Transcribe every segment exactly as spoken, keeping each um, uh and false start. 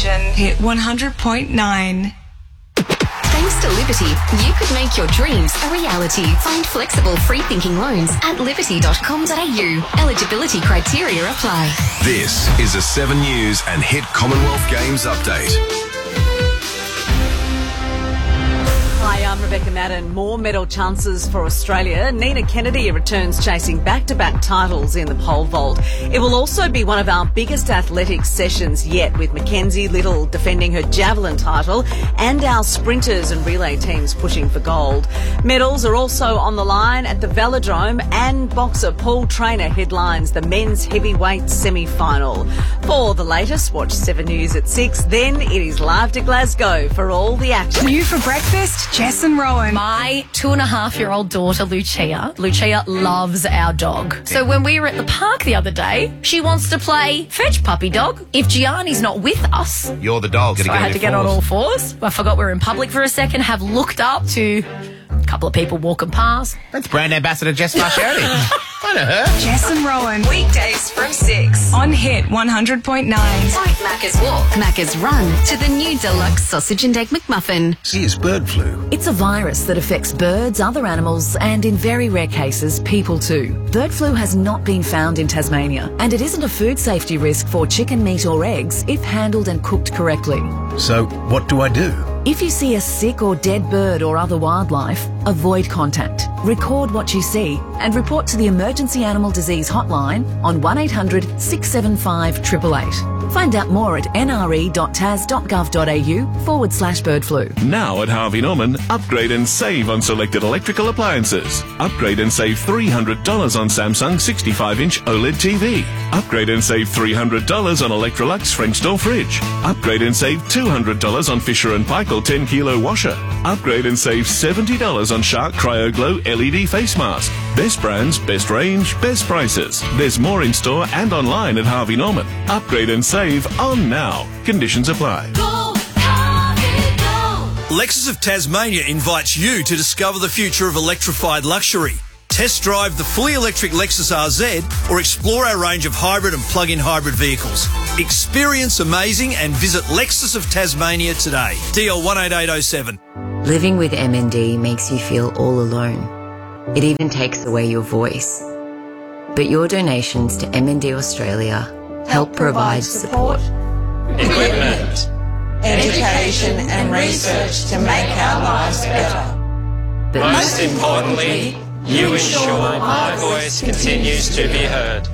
station. Hit one hundred point nine. Thanks to Liberty, you could make your dreams a reality. Find flexible, free-thinking loans at liberty dot com dot a u. Eligibility criteria apply. This is a Seven News and Hit Commonwealth Games update. Hi, I'm Rebecca Madden. More medal chances for Australia. Nina Kennedy returns chasing back-to-back titles in the pole vault. It will also be one of our biggest athletics sessions yet, with Mackenzie Little defending her javelin title and our sprinters and relay teams pushing for gold. Medals are also on the line at the Velodrome, and boxer Paul Trainer headlines the men's heavyweight semi-final. For the latest, watch Seven News at six. Then it is live to Glasgow for all the action. New for breakfast, Jess and Rowan. My two and a half year old daughter, Lucia, Lucia loves our dog. So when we were at the park the other day, she wants to play fetch puppy dog. If Gianni's not with us, you're the dog. So I had to get on all fours. I forgot we were in public for a second, have looked up to a couple of people walking past. That's brand ambassador Jess Marchioni. I know her. Jess and Rowan. Weekdays from six. On Hit one hundred point nine. Like Macca's Walk, Macca's Run, to the new deluxe sausage and egg McMuffin. Here's bird flu. It's a virus that affects birds, other animals, and in very rare cases, people too. Bird flu has not been found in Tasmania, and it isn't a food safety risk for chicken meat or eggs if handled and cooked correctly. So, what do I do? If you see a sick or dead bird or other wildlife, avoid contact. Record what you see and report to the Emergency Animal Disease Hotline on one eight hundred six seven five eight eight eight. Find out more at nre.tas.gov.au forward slash bird flu. Now at Harvey Norman, upgrade and save on selected electrical appliances. Upgrade and save three hundred dollars on Samsung sixty-five inch OLED T V. Upgrade and save three hundred dollars on Electrolux French door fridge. Upgrade and save two hundred dollars on Fisher and Paykel ten kilo washer. Upgrade and save seventy dollars on Shark Cryo Glow L E D face mask. Best brands, best range, best prices. There's more in store and online at Harvey Norman. Upgrade and save on now. Conditions apply. Go, Harvey, go. Lexus of Tasmania invites you to discover the future of electrified luxury. Test drive the fully electric Lexus R Z or explore our range of hybrid and plug-in hybrid vehicles. Experience amazing and visit Lexus of Tasmania today. D L one eight eight oh seven. Living with M N D makes you feel all alone. It even takes away your voice. But your donations to M N D Australia help provide support, equipment, education and research to make our lives better. But most importantly, you ensure my voice continues to be heard.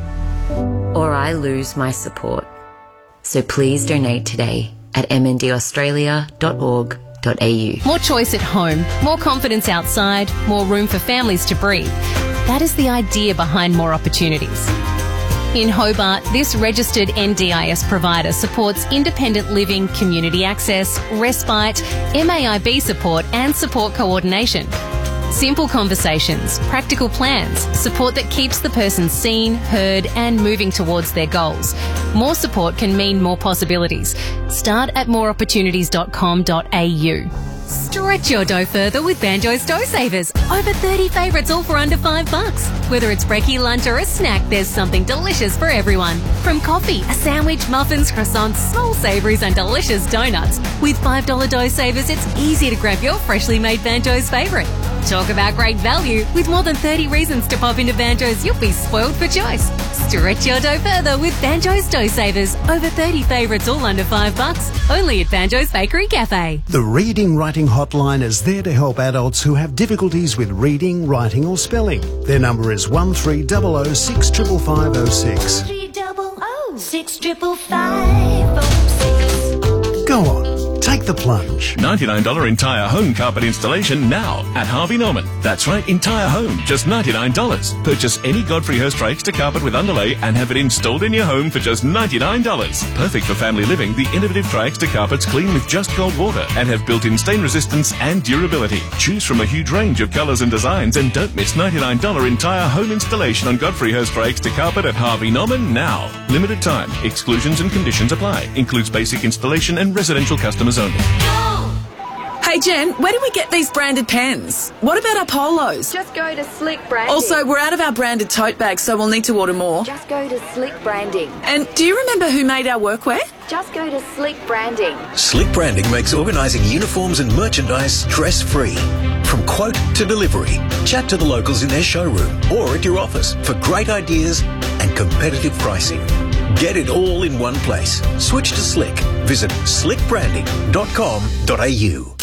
Or I lose my support. So please donate today at m n d australia dot org dot a u. More choice at home, more confidence outside, more room for families to breathe. That is the idea behind More Opportunities. In Hobart, this registered N D I S provider supports independent living, community access, respite, M A I B support and support coordination. Simple conversations, practical plans, support that keeps the person seen, heard and moving towards their goals. More support can mean more possibilities. Start at more opportunities dot com dot a u. Stretch your dough further with Banjo's Dough Savers. Over thirty favourites all for under five bucks. Whether it's brekkie, lunch or a snack, there's something delicious for everyone. From coffee, a sandwich, muffins, croissants, small savouries and delicious donuts. With five dollar Dough Savers, it's easy to grab your freshly made Banjo's favourite. Talk about great value. With more than thirty reasons to pop into Banjo's, you'll be spoiled for choice. Stretch your dough further with Banjo's Dough Savers. Over thirty favourites all under five bucks. Only at Banjo's Bakery Cafe. The Reading Writing Hotline is there to help adults who have difficulties with reading, writing or spelling. Their number is one three zero zero six five five zero six. three double oh six triple five oh six. Go on, take the plunge. ninety-nine dollars entire home carpet installation now at Harvey Norman. That's right, entire home, just ninety-nine dollars. Purchase any Godfrey Hirst Extra carpet with underlay and have it installed in your home for just ninety-nine dollars. Perfect for family living, the innovative Tri-Extra carpets clean with just cold water and have built-in stain resistance and durability. Choose from a huge range of colours and designs and don't miss ninety-nine dollars entire home installation on Godfrey Hirst Extra carpet at Harvey Norman now. Limited time. Exclusions and conditions apply. Includes basic installation and residential customers only. Hey Hey Jen, where do we get these branded pens? What about our polos? Just go to Slick Branding. Also, we're out of our branded tote bags, so we'll need to order more. Just go to Slick Branding. And do you remember who made our workwear? Just go to Slick Branding. Slick Branding makes organising uniforms and merchandise stress-free. From quote to delivery, chat to the locals in their showroom or at your office for great ideas and competitive pricing. Get it all in one place. Switch to Slick. Visit slick branding dot com dot a u.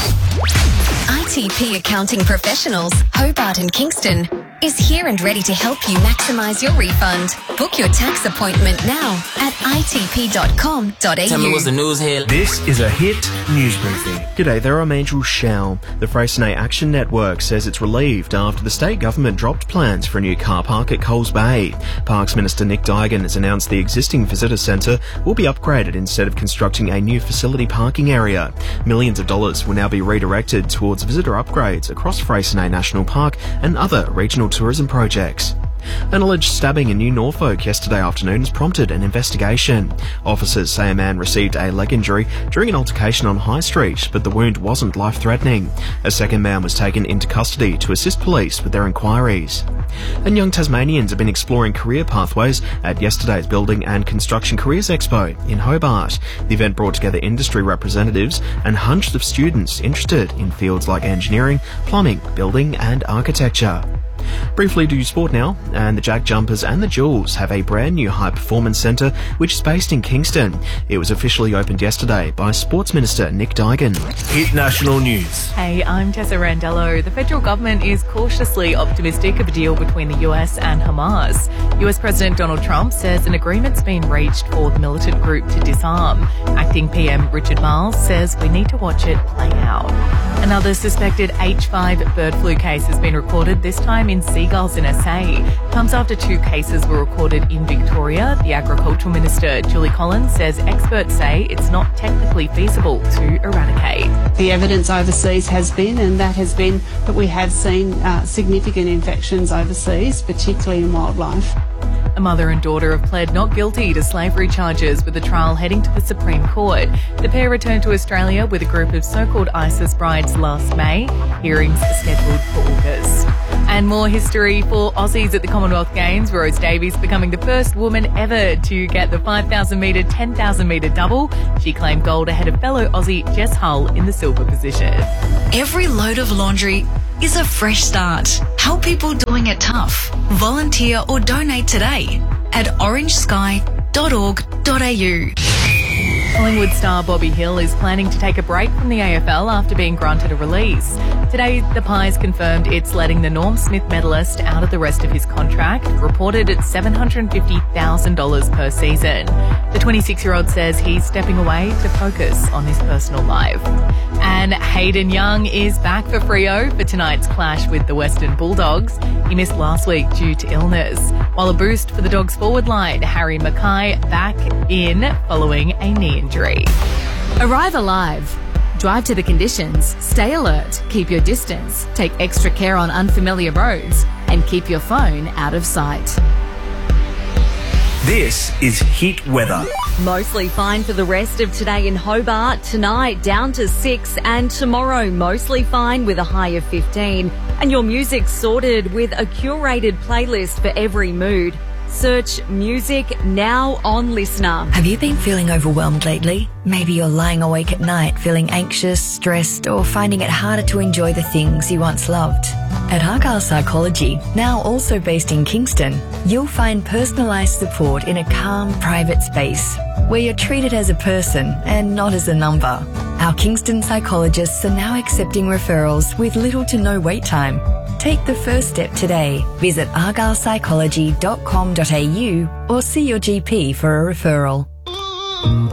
I T P Accounting Professionals, Hobart and Kingston, is here and ready to help you maximise your refund. Book your tax appointment now at I T P dot com dot a u. Tell me what's the news here. This is a Hit News Briefing. G'day there, I'm Angel Shell. The Freycinet Action Network says it's relieved after the state government dropped plans for a new car park at Coles Bay. Parks Minister Nick Dygan has announced the existing visitor centre will be upgraded instead of constructing a new facility parking area. Millions of dollars will now be redirected towards visitor upgrades across Freycinet National Park and other regional tourism projects. An alleged stabbing in New Norfolk yesterday afternoon has prompted an investigation. Officers say a man received a leg injury during an altercation on High Street, but the wound wasn't life-threatening. A second man was taken into custody to assist police with their inquiries. And young Tasmanians have been exploring career pathways at yesterday's Building and Construction Careers Expo in Hobart. The event brought together industry representatives and hundreds of students interested in fields like engineering, plumbing, building and architecture. Briefly to sport now, and the Jack Jumpers and the Jewels have a brand new high performance centre which is based in Kingston. It was officially opened yesterday by Sports Minister Nick Dygan. Hit National News. Hey, I'm Tessa Randello. The federal government is cautiously optimistic of a deal between the U S and Hamas. U S President Donald Trump says an agreement's been reached for the militant group to disarm. Acting P M Richard Marles says we need to watch it play out. Another suspected H five bird flu case has been recorded, this time in seagulls in S A. Comes after two cases were recorded in Victoria. The Agricultural Minister, Julie Collins, says experts say it's not technically feasible to eradicate. The evidence overseas has been, and that has been that we have seen uh, significant infections overseas, particularly in wildlife. A mother and daughter have pled not guilty to slavery charges, with the trial heading to the Supreme Court. The pair returned to Australia with a group of so-called ISIS brides last May. Hearings are scheduled for August. And more history for Aussies at the Commonwealth Games. Rose Davies becoming the first woman ever to get the five thousand metre, ten thousand metre double. She claimed gold ahead of fellow Aussie Jess Hull in the silver position. Every load of laundry is a fresh start. Help people doing it tough. Volunteer or donate today at orange sky dot org dot a u. Collingwood star Bobby Hill is planning to take a break from the A F L after being granted a release. Today, the Pies confirmed it's letting the Norm Smith medalist out of the rest of his contract, reported at seven hundred fifty thousand dollars per season. The twenty-six-year-old says he's stepping away to focus on his personal life. And Hayden Young is back for Freo for tonight's clash with the Western Bulldogs. He missed last week due to illness. While a boost for the Dogs' forward line, Harry Mackay back in following a knee injury. Arrive alive. Drive to the conditions, stay alert, keep your distance, take extra care on unfamiliar roads, and keep your phone out of sight. This is Hit Weather. Mostly fine for the rest of today in Hobart. Tonight down to six, and tomorrow mostly fine with a high of fifteen. And your music sorted with a curated playlist for every mood. Search music now on Listener. Have you been feeling overwhelmed lately? Maybe you're lying awake at night feeling anxious, stressed, or finding it harder to enjoy the things you once loved. At Argyle Psychology, now also based in Kingston, you'll find personalised support in a calm, private space where you're treated as a person and not as a number. Our Kingston psychologists are now accepting referrals with little to no wait time. Take the first step today. Visit argyle psychology dot com dot a u or see your G P for a referral.